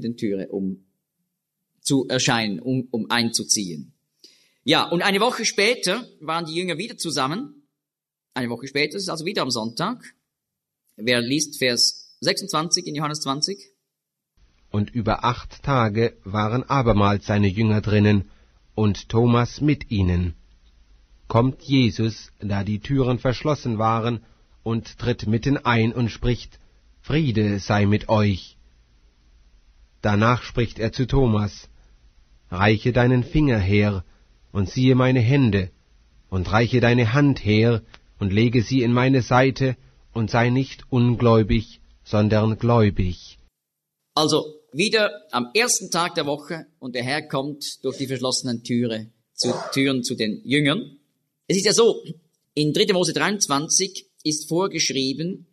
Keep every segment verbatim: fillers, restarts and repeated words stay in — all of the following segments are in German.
öffnenden Türe, um zu erscheinen, um, um einzuziehen. Ja, und eine Woche später waren die Jünger wieder zusammen. Eine Woche später, das ist also wieder am Sonntag. Wer liest Vers sechsundzwanzig in Johannes zwanzig? Und über acht Tage waren abermals seine Jünger drinnen und Thomas mit ihnen. Kommt Jesus, da die Türen verschlossen waren, und tritt mitten ein und spricht: Friede sei mit euch. Danach spricht er zu Thomas: Reiche deinen Finger her und siehe meine Hände, und reiche deine Hand her und lege sie in meine Seite, und sei nicht ungläubig, sondern gläubig. Also wieder am ersten Tag der Woche und der Herr kommt durch die verschlossenen Türe, zu, Türen zu den Jüngern. Es ist ja so, in dritter Mose dreiundzwanzig ist vorgeschrieben,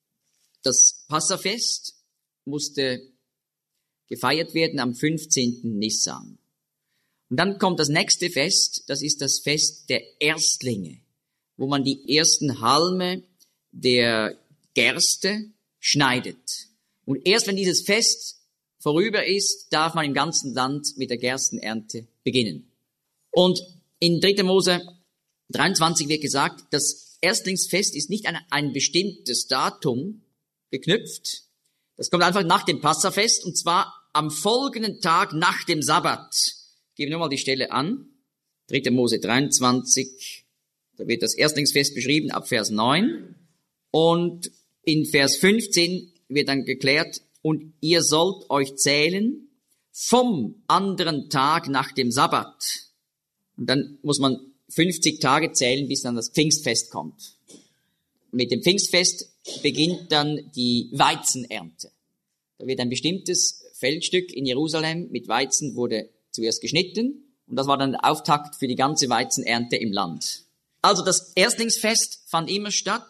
das Passafest musste gefeiert werden am fünfzehnten Nissan. Und dann kommt das nächste Fest, das ist das Fest der Erstlinge, wo man die ersten Halme der Gerste schneidet. Und erst wenn dieses Fest vorüber ist, darf man im ganzen Land mit der Gerstenernte beginnen. Und in dritter Mose dreiundzwanzig wird gesagt, das Erstlingsfest ist nicht an ein bestimmtes Datum geknüpft. Das kommt einfach nach dem Passafest, und zwar am folgenden Tag nach dem Sabbat. Ich gebe nur mal die Stelle an. dritter Mose dreiundzwanzig, da wird das Erstlingsfest beschrieben ab Vers neun. Und in Vers fünfzehn wird dann geklärt: Und ihr sollt euch zählen vom anderen Tag nach dem Sabbat. Und dann muss man fünfzig Tage zählen, bis dann das Pfingstfest kommt. Mit dem Pfingstfest beginnt dann die Weizenernte. Da wird ein bestimmtes Feldstück in Jerusalem mit Weizen wurde zuerst geschnitten, und das war dann der Auftakt für die ganze Weizenernte im Land. Also das Erstlingsfest fand immer statt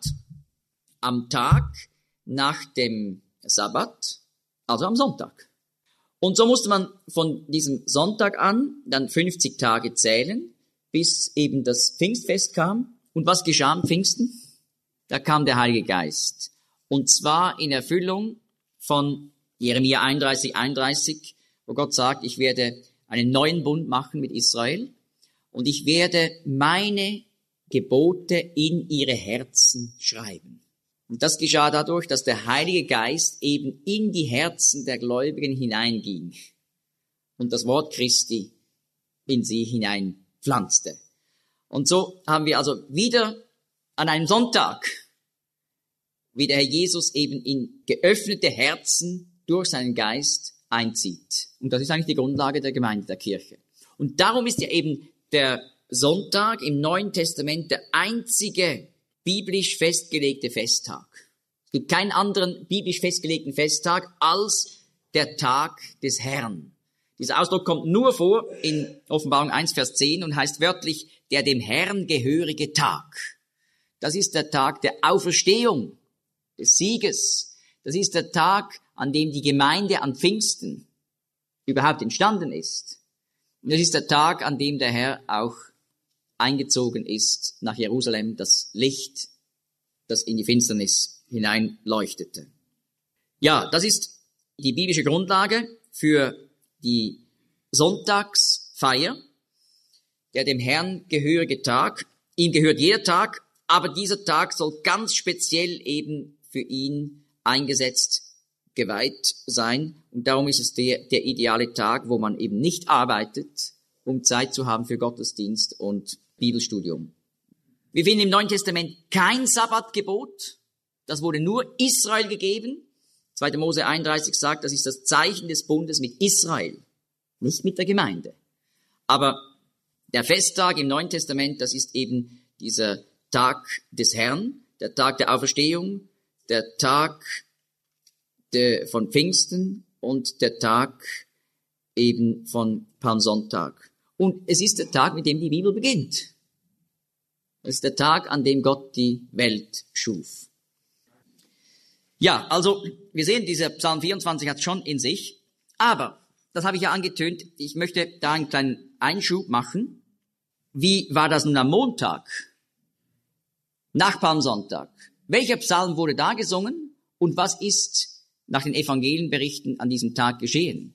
am Tag nach dem Sabbat, also am Sonntag. Und so musste man von diesem Sonntag an dann fünfzig Tage zählen, bis eben das Pfingstfest kam. Und was geschah am Pfingsten? Da kam der Heilige Geist. Und zwar in Erfüllung von Jeremia einunddreißig, einunddreißig, wo Gott sagt: Ich werde einen neuen Bund machen mit Israel und ich werde meine Gebote in ihre Herzen schreiben. Und das geschah dadurch, dass der Heilige Geist eben in die Herzen der Gläubigen hineinging und das Wort Christi in sie hineinpflanzte. Und so haben wir also wieder an einem Sonntag, wie der Herr Jesus eben in geöffnete Herzen durch seinen Geist einzieht. Und das ist eigentlich die Grundlage der Gemeinde, der Kirche. Und darum ist ja eben der Sonntag im Neuen Testament der einzige biblisch festgelegte Festtag. Es gibt keinen anderen biblisch festgelegten Festtag als der Tag des Herrn. Dieser Ausdruck kommt nur vor in Offenbarung eins, Vers zehn und heißt wörtlich der dem Herrn gehörige Tag. Das ist der Tag der Auferstehung, des Sieges. Das ist der Tag, an dem die Gemeinde an Pfingsten überhaupt entstanden ist. Und das ist der Tag, an dem der Herr auch eingezogen ist nach Jerusalem, das Licht, das in die Finsternis hineinleuchtete. Ja, das ist die biblische Grundlage für die Sonntagsfeier, der dem Herrn gehörige Tag. Ihm gehört jeder Tag, aber dieser Tag soll ganz speziell eben für ihn eingesetzt, geweiht sein. Und darum ist es der, der ideale Tag, wo man eben nicht arbeitet, um Zeit zu haben für Gottesdienst und Bibelstudium. Wir finden im Neuen Testament kein Sabbatgebot. Das wurde nur Israel gegeben. zweiter Mose einunddreißig sagt, das ist das Zeichen des Bundes mit Israel, nicht mit der Gemeinde. Aber der Festtag im Neuen Testament, das ist eben dieser Tag des Herrn, der Tag der Auferstehung, der Tag de, von Pfingsten und der Tag eben von Palmsonntag. Und es ist der Tag, mit dem die Bibel beginnt. Es ist der Tag, an dem Gott die Welt schuf. Ja, also wir sehen, dieser Psalm vierundzwanzig hat schon in sich, aber, das habe ich ja angetönt, ich möchte da einen kleinen Einschub machen. Wie war das nun am Montag, nach Palmsonntag? Welcher Psalm wurde da gesungen und was ist nach den Evangelienberichten an diesem Tag geschehen?